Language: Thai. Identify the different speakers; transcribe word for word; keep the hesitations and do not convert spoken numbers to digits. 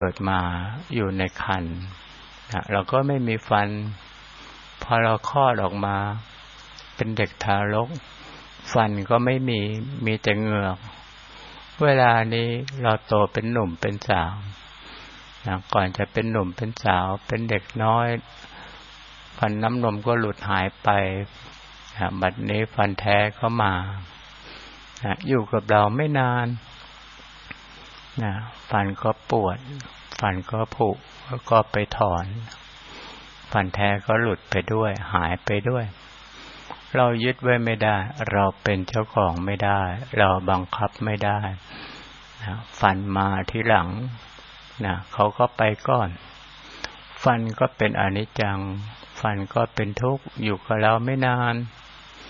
Speaker 1: เกิดมาอยู่ในครรภ์นะเราก็ไม่มีฟันพอเราคลอดออกมาเป็นเด็กทารกฟันก็ไม่มีมีแต่เหงือกเวลานี้เราโตเป็นหนุ่มเป็นสาวนะก่อนจะเป็นหนุ่มเป็นสาวเป็นเด็กน้อยฟันน้ำนมก็หลุดหายไปนะบัดนี้ฟันแท้ก็มานะอยู่กับเราไม่นานนะฟันก็ปวดฟันก็ผุแล้วก็ไปถอนฟันแท้ก็หลุดไปด้วยหายไปด้วยเรายึดไว้ไม่ได้เราเป็นเจ้าของไม่ได้เราบังคับไม่ได้นะฟันมาทีหลังนะเขาก็ไปก่อนฟันก็เป็นอนิจจังฟันก็เป็นทุกข์อยู่กับเราไม่นาน